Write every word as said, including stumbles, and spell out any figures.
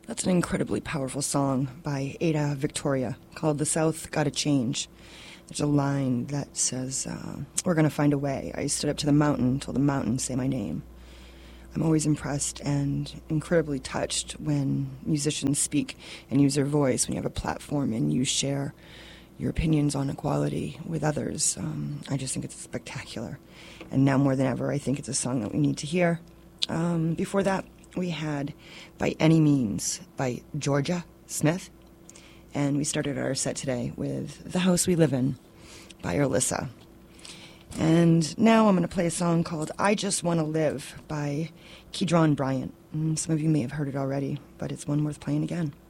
That's an incredibly powerful song by Ada Victoria called The South Gotta Change. There's a line that says, uh, we're going to find a way. I stood up to the mountain, told the mountain, say my name. I'm always impressed and incredibly touched when musicians speak and use their voice, when you have a platform and you share your opinions on equality with others. Um, I just think it's spectacular. And now more than ever, I think it's a song that we need to hear. Um, before that, we had By Any Means by Georgia Smith. And we started our set today with The House We Live In by Erlissa. And now I'm going to play a song called I Just Want to Live by Kedron Bryant. And some of you may have heard it already, but it's one worth playing again.